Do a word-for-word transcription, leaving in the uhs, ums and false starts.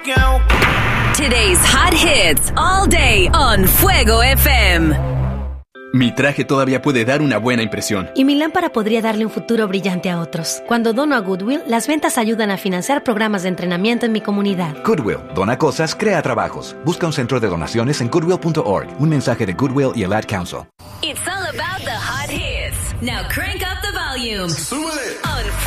Today's hot hits all day on Fuego F M. Mi traje todavía puede dar una buena impresión. Y mi lámpara podría darle un futuro brillante a otros. Cuando dono a Goodwill, las ventas ayudan a financiar programas de entrenamiento en mi comunidad. Goodwill. Dona cosas, crea trabajos. Busca un centro de donaciones en goodwill punto org. Un mensaje de Goodwill y el Ad Council. It's all about the hot hits. Now crank up the volume. On